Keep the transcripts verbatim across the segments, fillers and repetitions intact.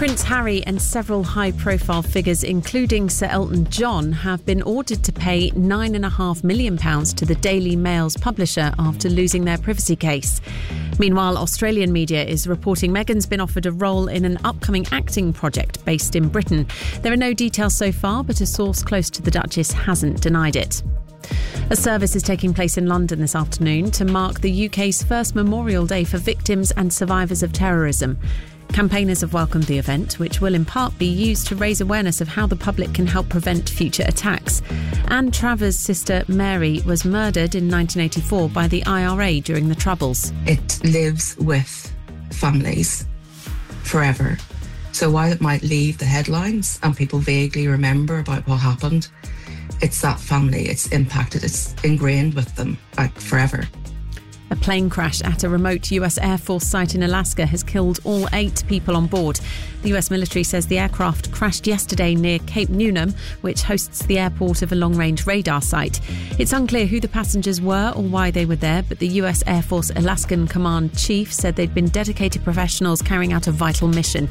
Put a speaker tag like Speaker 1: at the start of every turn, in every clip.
Speaker 1: Prince Harry and several high-profile figures, including Sir Elton John, have been ordered to pay nine point five million pounds to the Daily Mail's publisher after losing their privacy case. Meanwhile, Australian media is reporting Meghan's been offered a role in an upcoming acting project based in Britain. There are no details so far, but a source close to the Duchess hasn't denied it. A service is taking place in London this afternoon to mark the U K's first Memorial Day for victims and survivors of terrorism. Campaigners have welcomed the event, which will in part be used to raise awareness of how the public can help prevent future attacks. Anne Travers's sister Mary was murdered in nineteen eighty-four by the I R A during the Troubles.
Speaker 2: It lives with families forever. So while it might leave the headlines and people vaguely remember about what happened, it's that family, it's impacted, it's ingrained with them, like, forever.
Speaker 1: A plane crash at a remote U S Air Force site in Alaska has killed all eight people on board. The U S military says the aircraft crashed yesterday near Cape Newnham, which hosts the airport of a long-range radar site. It's unclear who the passengers were or why they were there, but the U S Air Force Alaskan Command Chief said they'd been dedicated professionals carrying out a vital mission.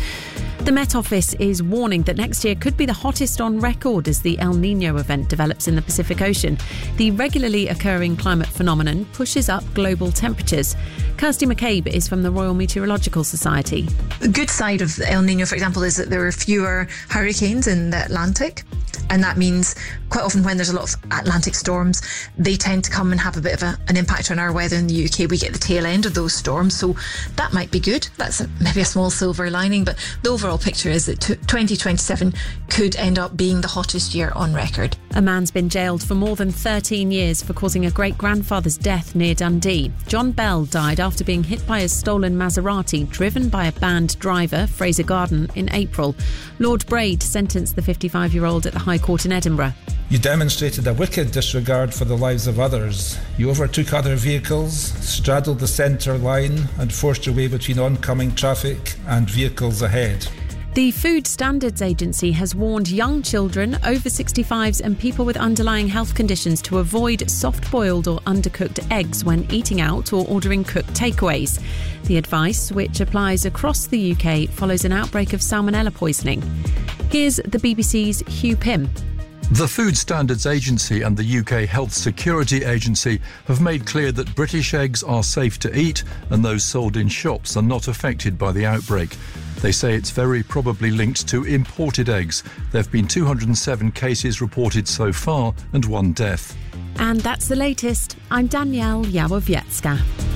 Speaker 1: The Met Office is warning that next year could be the hottest on record as the El Niño event develops in the Pacific Ocean. The regularly occurring climate phenomenon pushes up global temperatures. Kirsty McCabe is from the Royal Meteorological Society.
Speaker 3: The good side of El Niño, for example, is that there are fewer hurricanes in the Atlantic. And that means quite often when there's a lot of Atlantic storms, they tend to come and have a bit of a, an impact on our weather in the U K. We get the tail end of those storms, so that might be good. That's a, maybe a small silver lining, but the overall picture is that twenty twenty-seven could end up being the hottest year on record.
Speaker 1: A man's been jailed for more than thirteen years for causing a great-grandfather's death near Dundee. John Bell died after being hit by a stolen Maserati driven by a banned driver, Fraser Garden, in April. Lord Braid sentenced the fifty-five-year-old at the High Court in Edinburgh.
Speaker 4: You demonstrated a wicked disregard for the lives of others. You overtook other vehicles, straddled the centre line and forced your way between oncoming traffic and vehicles ahead.
Speaker 1: The Food Standards Agency has warned young children, over sixty-fives and people with underlying health conditions to avoid soft-boiled or undercooked eggs when eating out or ordering cooked takeaways. The advice, which applies across the U K, follows an outbreak of salmonella poisoning. Here's the B B C's Hugh Pym.
Speaker 5: The Food Standards Agency and the U K Health Security Agency have made clear that British eggs are safe to eat and those sold in shops are not affected by the outbreak. They say it's very probably linked to imported eggs. There have been two hundred seven cases reported so far and one death.
Speaker 1: And that's the latest. I'm Danielle Yawowiecka.